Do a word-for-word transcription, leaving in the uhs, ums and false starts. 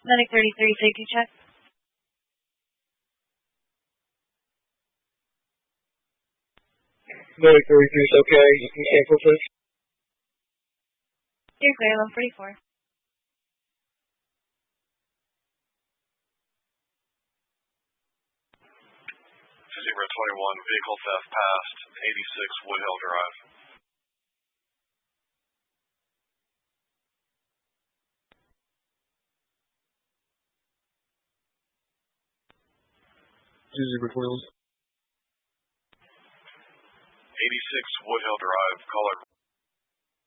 Medic thirty-three, safety check. Medic thirty-three is okay. You can cancel, please. You're clear, eleven forty-four. Zebra twenty-one, vehicle theft past eighty-six Woodhill Drive. Zebra twenty-one. eighty-six Woodhill Drive, caller